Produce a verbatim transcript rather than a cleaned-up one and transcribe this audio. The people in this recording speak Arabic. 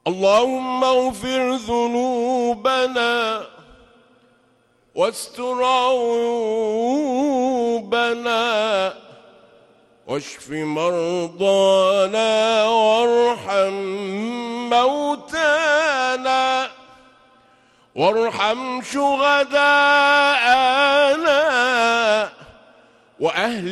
اللهم اغفر ذنوبنا واستر عيوبنا واشف مرضانا وارحم موتانا وارحم شهداءنا وأهل